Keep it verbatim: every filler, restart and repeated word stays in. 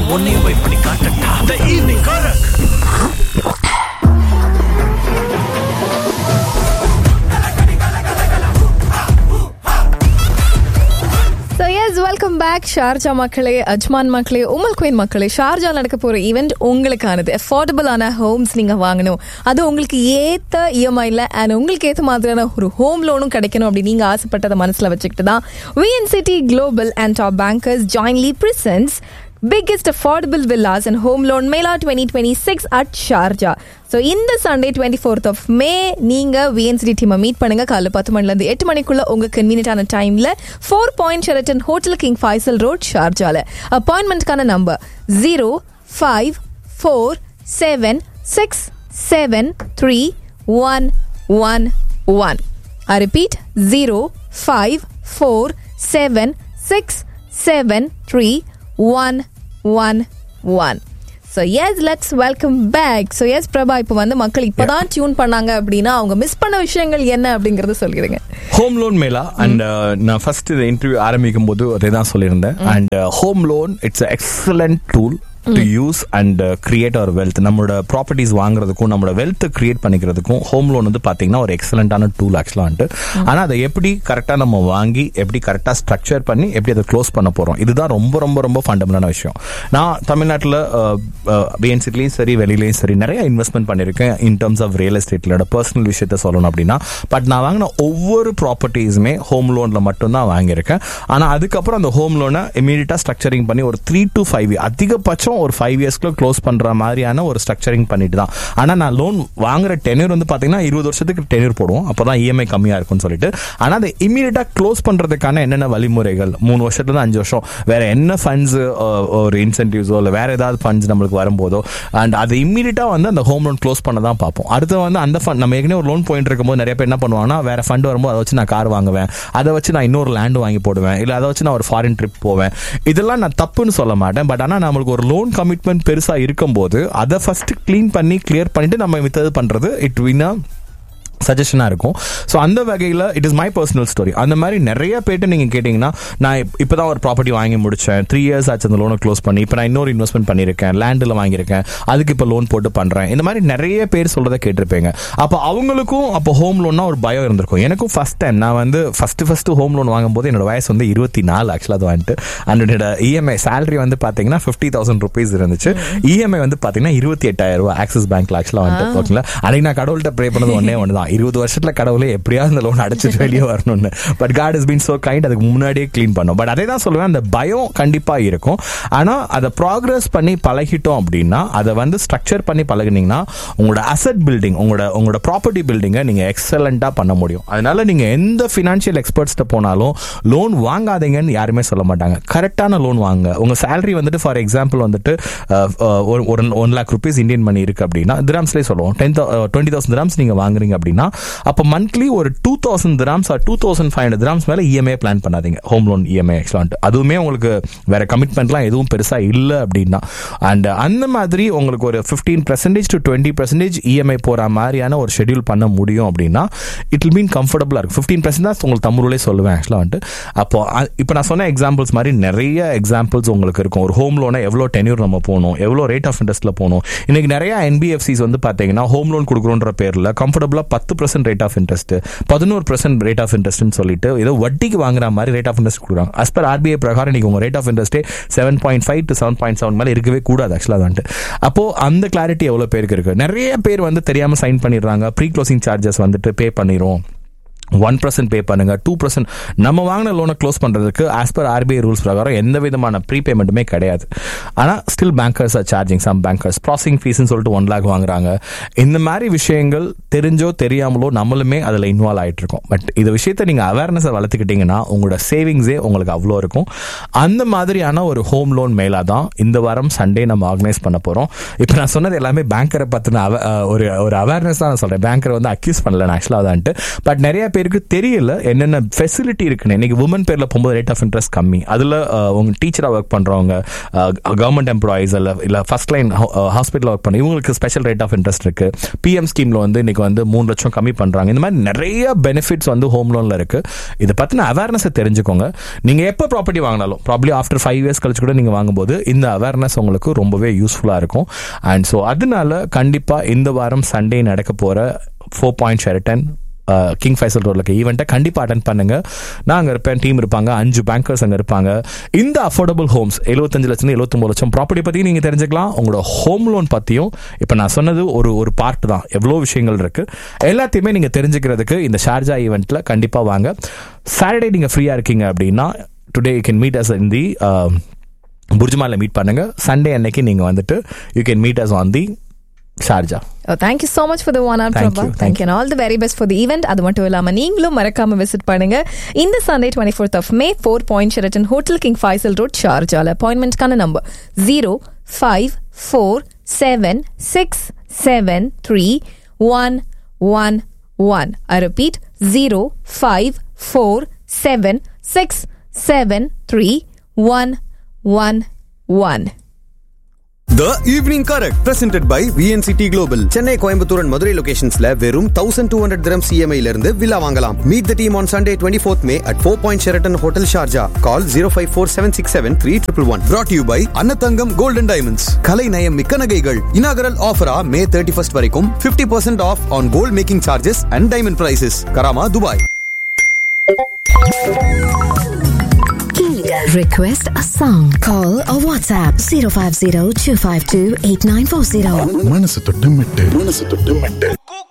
உன்னையும் போய் பண்ணி காட்டட்டா. The evening Korak. Welcome back Sharjah மக்களே, அஜ்மான் மக்களே, உமல் குயின் மக்களே. ஷார்ஜா நடக்க போற ஈவெண்ட் உங்களுக்கானது. அஃபோர்டபுளான ஹோம்ஸ் நீங்க வாங்கணும், அது உங்களுக்கு ஏத்த இஎம்ஐல அண்ட் உங்களுக்கு ஏத்த மாதிரியான ஒரு ஹோம் லோனும் கிடைக்கணும் அப்படி நீங்க ஆசைப்பட்டதை மனசுல வச்சுக்கிட்டு தான் VNCD global and top bankers ஜாயின்லி presents biggest affordable villas and home loan Mela twenty twenty-six at Sharjah. So இந்த Sunday twenty-fourth of May நீங்க V N C D டீமை மீட் பண்ணுங்க. காலைல பத்து மணில இருந்து எட்டு மணிக்குள்ள உங்க கன்வீனியன்டான டைம்ல four point Sheraton hotel king Faisal road ஷார்ஜால. அப்பாயின்மெண்ட்கான number zero five four seven six seven three one one one. I repeat zero five four seven six seven three one one one. So yes, let's welcome back. So yes, Prabha, இப்போ வந்து மக்கள் இப்பதான் tune பண்ணாங்க அப்படின்னா அவங்க miss பண்ண விஷயங்கள் என்ன அப்படிங்கறத சொல்லிடுங்க. ஹோம் லோன் மேலா அண்ட் நான் ஃபர்ஸ்ட் இந்த இன்டர்வியூ ஆரம்பிக்கும் போது அதே தான் சொல்லியிருந்தேன். And home loan it's excellent tool to use and create our wealth. நம்மளோட ப்ராப்பர்ட்டிஸ் வாங்குறதுக்கும் நம்மளோட வெல்த் கிரியேட் பண்ணிக்கிறதுக்கும் ஹோம் லோன் வந்து பாத்தீங்கன்னா ஒரு எக்ஸலண்டான டூல் ஆக்சுவலான்ட்டு. ஆனா அதை எப்படி கரெக்டா நம்ம வாங்கி எப்படி கரெக்டா ஸ்ட்ரக்சர் பண்ணி எப்படி அதை க்ளோஸ் பண்ண போறோம், இதுதான் ரொம்ப ரொம்ப ரொம்ப ஃபண்டமெண்டலான விஷயம். நான் தமிழ்நாட்டில் பிஎன்சிலையும் சரி வெளியிலையும் சரி நிறைய இன்வெஸ்ட்மெண்ட் பண்ணியிருக்கேன் in terms of real எஸ்டேட்லோட personal விஷயத்த சொல்லணும் அப்படின்னா. பட் நான் வாங்கின ஒவ்வொரு ப்ராப்பர்ட்டிஸுமே ஹோம் லோன்ல மட்டும்தான் வாங்கியிருக்கேன். ஆனா அதுக்கப்புறம் அந்த ஹோம் லோனை இமீடியட்டா ஸ்ட்ரக்சரிங் பண்ணி ஒரு த்ரீ டு ஃபைவ் அதிகபட்சம் ஒரு ஃபைவ் இயர்ஸ்க்குள்ள க்ளோஸ் பண்ற மாதிரியான ஒரு ஸ்ட்ரக்சரிங் பண்ணிட்டு தான். ஆனா நான் லோன் வாங்குற டென்யூர் வந்து பாத்தீங்கன்னா இருபது வருஷத்துக்கு டென்யூர் போடுவோம், அப்பதான் இஎம்ஐ கம்மியா இருக்கும்னு சொல்லிட்டு. ஆனா அதை இமீடியட்டா க்ளோஸ் பண்றதுக்கான என்னென்ன வழிமுறைகள், மூணு வருஷத்துல இருந்து அஞ்சு வருஷம் வேற என்ன ஃபண்ட்ஸ் ஒரு இன்சென்டிவ்ஸோ இல்ல வேற ஏதாவது ஃபண்ட்ஸ் நம்மளுக்கு வரும்போதோ அண்ட் அதை இமீடியட்டா வந்து அந்த ஹோம் லோன் க்ளோஸ் பண்ண தான் பார்ப்போம். அடுத்து வந்து அந்த ஃபண்ட் நம்ம ஏற்கனவே ஒரு லோன் போயிட்டு இருக்கும்போது நிறைய பேர் என்ன பண்ணுவாங்கன்னா வேற ஃபண்ட் வரும்போது அதை வச்சு நான் கார் வாங்குவேன், அதை வச்சு நான் இன்னொரு லேண்ட் வாங்கி போடுவேன், இல்ல அதை வச்சு நான் ஒரு ஃபாரின் ட்ரிப் போவேன். இதெல்லாம் நான் தப்புன்னு சொல்ல மாட்டேன். பட் ஆனா நம்மளுக்கு ஒரு லோன் கமிட்மெண்ட் பெருசா இருக்கும்போது அதை ஃபர்ஸ்ட் கிளீன் பண்ணி கிளியர் பண்ணிட்டு நம்ம மித்தது பண்றது இட் வினா சஜஷனா இருக்கும். ஸோ அந்த வகையில் it is my personal story. அந்த மாதிரி நிறைய பேர்ட்டு நீங்கள் கேட்டிங்கன்னா நான் இப்போதான் ஒரு ப்ராப்பர்ட்டி வாங்கி முடிச்சேன், த்ரீ இயர்ஸ் ஆச்சு அந்த லோனை க்ளோஸ் பண்ணி, இப்போ நான் இன்னொரு இன்வெஸ்ட்மெண்ட் பண்ணியிருக்கேன், லேண்டில் வாங்கியிருக்கேன், அதுக்கு இப்போ லோன் போட்டு பண்ணுறேன், இந்த மாதிரி நிறைய பேர் சொல்கிறத கேட்டிருப்பேங்க. அப்போ அவங்களுக்கும் அப்போ ஹோம் லோன்னா ஒரு பயம் இருந்திருக்கும். எனக்கும் ஃபர்ஸ்ட் டைம் நான் வந்து ஃபஸ்ட்டு ஃபஸ்ட்டு ஹோம் லோன் வாங்கும்போது என்னோட வயசு வந்து இருபத்தி நாலு ஆக்சுவலாக அது வந்துட்டு. என்னோட இஎம்ஐ சேலரி வந்து பார்த்தீங்கன்னா ஃபிஃப்டி தௌசண்ட் ருபீஸ் இருந்துச்சு. இஎம்ஐ வந்து பார்த்தீங்கன்னா இருபத்தி எட்டாயிரம் ரூபாய் ஆக்சிஸ் பேங்க்ல ஆக்சுவலாக வந்துட்டு. ஓகேங்களா, அன்னைக்கு நான் கடவுள்கிட்ட ப்ரே பண்ணது ஒன்னே ஒன்று தான், இருபது வருஷத்துல கடவுளே எப்படியாவது இந்த லோன் அடைச்சிட்டு வெளியே வரணும்னு. But God has been so kind, அதுக்கு முன்னாடியே கிளீன் பண்ணோம். பட் அதே தான் சொல்லுவேன், அந்த பயம் கண்டிப்பா இருக்கும். ஆனா அதை ப்ராக்ரஸ் பண்ணி பழகிட்டோம் அப்படின்னா, அதை வந்து ஸ்ட்ரக்சர் பண்ணி பழகினீங்கன்னா உங்களோட அசெட் பில்டிங், உங்களோட உங்களோட ப்ராப்பர்ட்டி பில்டிங்கை நீங்க எக்ஸலண்டா பண்ண முடியும். அதனால நீங்க எந்த ஃபினான்ஷியல் எக்ஸ்பர்ட்ஸ்ட்ட போனாலும் லோன் வாங்காதீங்கன்னு யாருமே சொல்ல மாட்டாங்க. கரெக்டான லோன் வாங்க. உங்க சேலரி வந்துட்டு ஃபார் எக்ஸாம்பிள் வந்துட்டு ஒரு one lakh rupees Indian money இருக்கு அப்படின்னா, திராம்ஸ்லேயே சொல்லுவோம், டென் டுவெண்ட்டி தௌசண்ட் திராம்ஸ் நீங்க வாங்குறீங்க அப்படின்னா அப்போ மந்த்லி ஒரு two thousand grams R two thousand five hundred grams மேல இஎம்ஐ பிளான் பண்ணாதீங்க. ஹோம் லோன் இஎம்ஐ எக்ஸ்ட்ரான்ட் அதுவுமே உங்களுக்கு வேற கமிட்மெண்ட்லாம் எதுவும் பெருசா இல்லை அப்படின்னா. அண்ட் அந்த மாதிரி உங்களுக்கு ஒரு fifteen percentage to twenty percentage EMI போற மாதிரியான ஒரு ஷெட்யூல் பண்ண முடியும் அப்படின்னா இட் வில் மீன் கம்ஃபர்டபுளா இருக்கும். ஃபிஃப்டீன் பர்சன்ட் தான் உங்களுக்கு தமிழ்லேயே சொல்லுவேன் ஆக்சுவலா வந்துட்டு. அப்போ இப்போ நான் சொன்ன எக்ஸாம்பிள்ஸ் மாதிரி நிறைய எக்ஸாம்பிள்ஸ் உங்களுக்கு இருக்கும். ஒரு ஹோம் லோனை எவ்வளோ டென்யூர் நம்ம போகணும், எவ்வளோ ரேட் ஆஃப் இன்ட்ரெஸ்ட்ல போகணும். இன்னைக்கு நிறைய என்பிஎஃப்சிஸ் வந்து பாத்தீங்கன்னா ஹோம் லோன் கொடுக்குறோன்ற பேர்ல கம்ஃபர்டபுளா பத்து பர்சன்ட் ரேட் ஆஃப் இன்ட்ரெஸ்ட், பதினோரு பர்சன்ட் ரேட் ஆஃப் இன்ட்ரெஸ்ட்னு சொல்லிட்டு ஏதோ வட்டிக்கு வாங்குற மாதிரி ரேட் ஆஃப் இன்ட்ரெஸ்ட் கொடுக்குறாங்க. அஸ் பர் ஆர்பிஐ பிரகாரம் நீங்க உங்க rate of இன்ட்ரெஸ்டே seven point five to seven point seven மேலே இருக்கவே கூடாது ஆக்சுவலாக வந்துட்டு. அப்போ அந்த கிளாரிட்டி எவ்வளோ பேருக்கு இருக்கு. நிறைய பேர் வந்து தெரியாம சைன் பண்ணிடுறாங்க, ப்ரீ க்ளோசிங் சார்ஜஸ் வந்துட்டு பே பண்ணிடுவோம், ஒன் பர்சன்ட் பே பண்ணுங்க, டூ பர்சன்ட். நம்ம வாங்கின லோனை க்ளோஸ் பண்றதுக்கு ஆஸ் பர் ஆர்பிஐ ரூல்ஸ் பிரகாரம் எந்த விதமான ப்ரீ பேமெண்ட்டுமே கிடையாது. ஆனால் still bankers R charging some bankers processing ஃபீஸ்ன்னு சொல்லிட்டு ஒன் லேக் வாங்குறாங்க. இந்த மாதிரி விஷயங்கள் தெரிஞ்சோ தெரியாமலோ நம்மளுமே அதில் இன்வால்வ் ஆகிட்டு இருக்கோம். பட் இந்த விஷயத்தை நீங்கள் அவேர்னஸை வளர்த்துக்கிட்டீங்கன்னா உங்களோட சேவிங்ஸே உங்களுக்கு அவ்வளோ இருக்கும். அந்த மாதிரியான ஒரு ஹோம் லோன் மேலா தான் இந்த வாரம் சண்டே நம்ம ஆர்கனைஸ் பண்ண போகிறோம். இப்போ நான் சொன்னது எல்லாமே பேங்கரை பற்றின ஒரு ஒரு அவேர்னஸ் தான் நான் சொல்கிறேன். பேங்கரை வந்து அக்யூஸ் பண்ணல நான் ஆக்சுவலாக தான்ட்டு. பட் நிறைய பேருக்கு தெரியல என்னென்ன ஃபெசிலிட்டி இருக்குன்னு. இன்னைக்கு உமன் பேர்ல போகும்போது ரேட் ஆஃப் இன்ட்ரெஸ்ட் கம்மி. அதுல உங்க டீச்சரா ஒர்க் பண்றவங்க, கவர்மெண்ட் எம்ப்ளாயிஸ் இல்ல இல்ல ஃபர்ஸ்ட் லைன் ஹாஸ்பிட்டல் ஒர்க் பண்ண இவங்களுக்கு ஸ்பெஷல் ரேட் ஆஃப் இன்ட்ரெஸ்ட் இருக்கு. பிஎம் ஸ்கீம்ல வந்து இன்னைக்கு வந்து மூணு லட்சம் கம்மி பண்றாங்க. இந்த மாதிரி நிறைய பெனிஃபிட்ஸ் வந்து ஹோம் லோன்ல இருக்கு. இதை பத்தின அவேர்னஸ் தெரிஞ்சுக்கோங்க. நீங்க எப்ப ப்ராப்பர்ட்டி வாங்கினாலும் ப்ராப்ளி ஆஃப்டர் ஃபைவ் இயர்ஸ் கழிச்சு கூட நீங்க வாங்கும்போது இந்த அவேர்னஸ் உங்களுக்கு ரொம்பவே யூஸ்ஃபுல்லா இருக்கும். அண்ட் ஸோ அதனால கண்டிப்பா இந்த வாரம் சண்டே நடக்க போற four point Sheraton king Faisal ரோட்ல ஈவெண்ட்டை கண்டிப்பா அட்டென்ட் பண்ணுங்க. நான் அங்க இருப்பேன், டீம் இருப்பாங்க, அஞ்சு பேங்கர்ஸ் அங்க இருப்பாங்க. இந்த அஃபோர்டபுள் ஹோம்ஸ் எழுபத்தஞ்சு லட்சம் எழுபத்தொன்பது லட்சம் ப்ராப்பர்ட்டி பத்தி நீங்க தெரிஞ்சுக்கலாம். உங்களோட ஹோம் லோன் பத்தியும் இப்ப நான் சொன்னது ஒரு ஒரு பார்ட் தான், எவ்வளவு விஷயங்கள் இருக்கு எல்லாத்தையுமே நீங்க தெரிஞ்சுக்கிறதுக்கு இந்த ஷார்ஜா ஈவெண்ட்ல கண்டிப்பா வாங்க. சாட்டர்டே நீங்க ஃப்ரீயா இருக்கீங்க அப்படின்னா today you can meet us in the புர்ஜ்மான்ல meet பண்ணுங்க. சண்டே அன்னைக்கு நீங்க வந்துட்டு you can meet us on the Sharjah. Oh, thank you so much for the one hour thank Prabha. you, thank, thank you and all the very best for the event. அது மட்டும் இல்லாம நீங்களும் மறக்காம visit பண்ணுங்க இந்த Sunday twenty-fourth of May four Point Sheraton Hotel King Faisal Road Sharjah. Appointment கான number zero five four seven six seven three one one one. I repeat zero five four seven six seven three one one one. The Evening Correct presented by V N C T Global. Chennai, Coimbatore and Madurai locationsல வெறும் twelve hundred dirham C M I ல இருந்து villa வாங்கலாம். Meet the team on Sunday twenty-fourth May at four Point Sheraton Hotel Sharjah. Call zero five four seven six seven three one one. Brought to you by Annathangam Gold and Diamonds. கலை நயம் மிக்க நகைகள். Inaugural offer May thirty-first வரைக்கும் fifty percent off on gold making charges and diamond prices. Karama, Dubai. Request a song. Call or WhatsApp zero five zero two five two eight nine four zero. மனசு தொட்டு மெட்டு மனசு தொட்டு மெட்டு